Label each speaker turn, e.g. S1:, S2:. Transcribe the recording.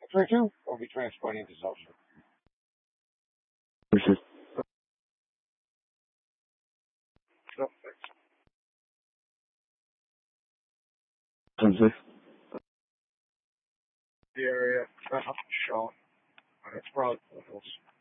S1: X-ray 2 will be transporting to Zelda. So, the area shown on its front.